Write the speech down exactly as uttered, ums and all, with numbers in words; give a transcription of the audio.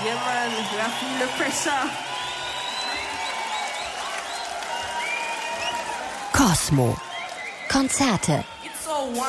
Yeah, man, we are feeling the pressure. Cosmo. Konzerte. It's so